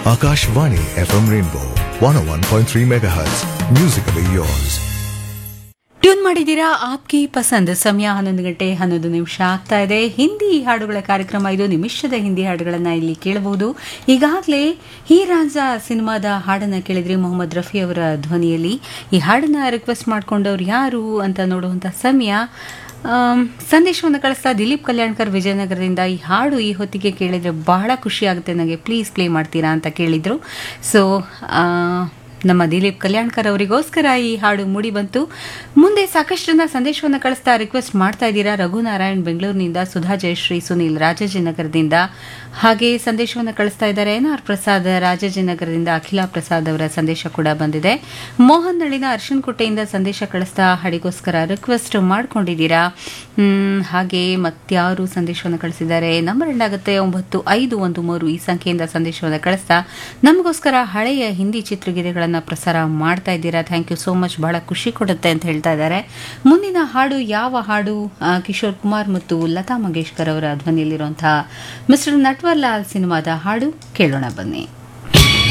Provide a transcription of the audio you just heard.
Akashvani FM Rainbow 101.3 MHz. Musically yours. Tune ಮಾಡಿದ್ದೀರಾ ಆಪ್ಕಿ ಪಸಂದ್. ಸಮಯ 11 ಗಂಟೆ 11 ನಿಮಿಷ ಆಗ್ತಾ ಇದೆ. ಹಿಂದಿ ಹಾಡುಗಳ ಕಾರ್ಯಕ್ರಮ ಇದು. ನಿಮಿಷದ ಹಿಂದಿ ಹಾಡುಗಳನ್ನ ಇಲ್ಲಿ ಕೇಳಬಹುದು. ಈಗಾಗಲೇ ಈ ರಾಜ ಸಿನಿಮಾದ ಹಾಡನ್ನ ಕೇಳಿದ್ರಿ, ಮೊಹಮ್ಮದ್ ರಫಿ ಅವರ ಧ್ವನಿಯಲ್ಲಿ. ಈ ಹಾಡನ್ನ ರಿಕ್ವೆಸ್ಟ್ ಮಾಡ್ಕೊಂಡವ್ರು ಯಾರು ಅಂತ ನೋಡುವಂತ ಸಮಯ. ಸಂದೇಶವನ್ನು ಕಳಿಸ್ತಾ ದಿಲೀಪ್ ಕಲ್ಯಾಣ್ಕರ್ ವಿಜಯನಗರದಿಂದ, ಈ ಹಾಡು ಈ ಹೊತ್ತಿಗೆ ಕೇಳಿದ್ರೆ ಬಹಳ ಖುಷಿ ಆಗುತ್ತೆ ನನಗೆ, ಪ್ಲೀಸ್ ಪ್ಲೇ ಮಾಡ್ತೀರಾ ಅಂತ ಕೇಳಿದ್ರು. ಸೊ ನಮ್ಮ ದಿಲೀಪ್ ಕಲ್ಯಾಣ್ಕರ್ ಅವರಿಗೋಸ್ಕರ ಈ ಹಾಡು ಮೂಡಿ ಬಂತು. ಮುಂದೆ ಸಾಕಷ್ಟು ಜನ ಸಂದೇಶವನ್ನು ಕಳಿಸ್ತಾ ರಿಕ್ವೆಸ್ಟ್ ಮಾಡ್ತಾ ಇದ್ದೀರಾ. ರಘುನಾರಾಯಣ್ ಬೆಂಗಳೂರಿನಿಂದ, ಸುಧಾ ಜಯಶ್ರೀ ಸುನೀಲ್ ರಾಜಾಜಿನಗರದಿಂದ, ಹಾಗೆ ಸಂದೇಶವನ್ನು ಕಳಿಸ್ತಾ ಇದ್ದಾರೆ NR ಪ್ರಸಾದ್ ರಾಜಾಜಿನಗರದಿಂದ. ಅಖಿಲಾ ಪ್ರಸಾದ್ ಅವರ ಸಂದೇಶ ಕೂಡ ಬಂದಿದೆ. ಮೋಹನ್ ನಳಿನ ಅರ್ಶನ್ಕೋಟೆಯಿಂದ ಸಂದೇಶ ಕಳಿಸ್ತಾ ಹಾಡಿಗೋಸ್ಕರ ರಿಕ್ವೆಸ್ಟ್ ಮಾಡ್ಕೊಂಡಿದ್ದೀರಾ. ಹಾಗೆ ಮತ್ಯಾರು ಸಂದೇಶವನ್ನು ಕಳಿಸಿದ್ದಾರೆ, ನಂಬರ್ ಎಂಡ್ ಆಗುತ್ತೆ 9513 ಈ ಸಂಖ್ಯೆಯಿಂದ ಸಂದೇಶವನ್ನು ಕಳಿಸ್ತಾ ನಮಗೋಸ್ಕರ ಹಳೆಯ ಹಿಂದಿ ಚಿತ್ರಗೀತೆಗಳನ್ನು ಪ್ರಸಾರ ಮಾಡ್ತಾ ಇದ್ದೀರಾ. ಥ್ಯಾಂಕ್ ಯು ಸೋ ಮಚ್, ಬಹಳ ಖುಷಿ ಕೊಡುತ್ತೆ ಅಂತ ಹೇಳ್ತಾ ಇದ್ದಾರೆ. ಮುಂದಿನ ಹಾಡು ಯಾವ ಹಾಡು? ಕಿಶೋರ್ ಕುಮಾರ್ ಮತ್ತು ಲತಾ ಮಂಗೇಶ್ಕರ್ ಅವರ ಧ್ವನಿಯಲ್ಲಿರುವಂತಹ ಮಿಸ್ಟರ್ ನಟ್ವರ್ಲಾಲ್ ಸಿನಿಮಾದ ಹಾಡು ಕೇಳೋಣ ಬನ್ನಿ.